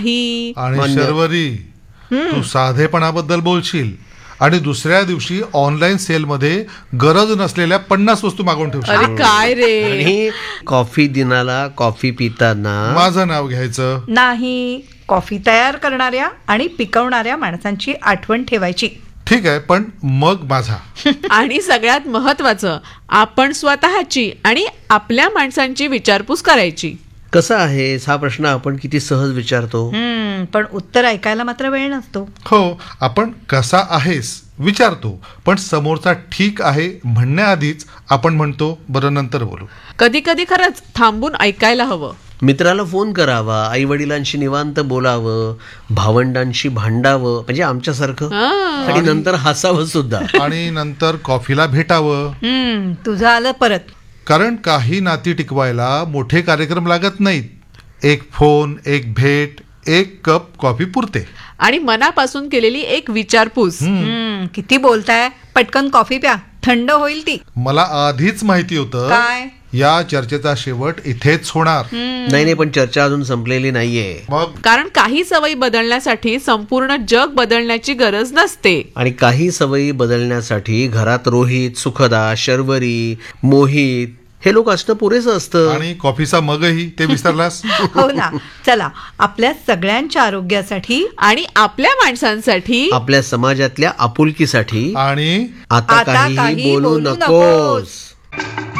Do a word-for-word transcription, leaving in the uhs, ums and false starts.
नाही. आणि शर्वरी, तू साधेपणाबद्दल बोलशील आणि दुसऱ्या दिवशी ऑनलाईन सेल मध्ये गरज नसलेल्या पन्नास वस्तू मागवून ठेवशील. अरे काय रे. आणि कॉफी दिनाला कॉफी पिताना माझं नाव घ्यायचं नाही. कॉफी तयार करणाऱ्या आणि पिकवणाऱ्या माणसांची आठवण ठेवायची. ठीक आहे, पण मग माझा. आणि सगळ्यात महत्वाचं, आपण स्वतःची आणि आपल्या माणसांची विचारपूस करायची. कसा आहेस हा प्रश्न आपण किती सहज विचारतो, हम्म पण उत्तर ऐकायला मात्र वेळ नसतो. हो, आपण कसा आहेस विचारतो, पण समोरचा ठीक आहे म्हणण्याआधीच आपण म्हणतो बरं नंतर बोलू. कधी कधी खरंच थांबून ऐकायला हवं. मित्राला फोन करावा, आई वडिलांशी निवांत बोलावं, भावंडांशी भांडावं, म्हणजे आमच्यासारखं, आणि नंतर हसावं सुद्धा. आणि नंतर कॉफीला भेटावं. हम्म तुझं आलं परत. कारण काही नाती टिकवायला मोठे कार्यक्रम लागत नाहीत. एक फोन, एक भेट, एक कप कॉफी पुरते. आणि मनापासून केलेली एक विचारपूस. हम्म किती बोलताय, पटकन कॉफी प्या, थंड होईल ती. मला आधीच माहिती होतं काय या चर्चेचा शेवट इथेच होणार. नाही नाही, पण चर्चा अजून संपलेली नाहीये. मग कारण काही सवयी बदलण्यासाठी संपूर्ण जग बदलण्याची गरज नसते. आणि काही सवयी बदलण्यासाठी घरात रोहित, सुखदा, शर्वरी, मोहित हे लोक असणं पुरेसं असतं. आणि कॉफीचा मगही ते विसरलास. हो ना. चला, आपल्या सगळ्यांच्या आरोग्यासाठी आणि आपल्या माणसांसाठी, आपल्या समाजातल्या आपुलकीसाठी आणि आता आता काही काही बोलू बोलू नकोस.